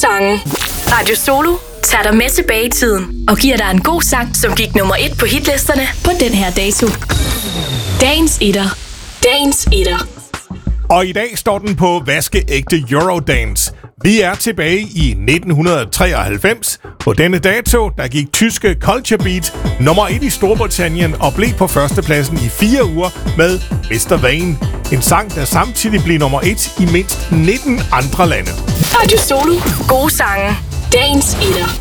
sange. Radio Solo tager dig med tilbage i tiden og giver dig en god sang, som gik nummer 1 på hitlisterne på den her dato. Dagens etter. Dagens etter. Og i dag står den på vaskeægte Eurodance. Vi er tilbage i 1993. På denne dato, der gik tyske Culture Beat nummer 1 i Storbritannien og blev på førstepladsen i 4 uger med Mr. Vane. En sang, der samtidig blev nummer 1 i mindst 19 andre lande. Radio Solo. Gode sange. Dagens etter.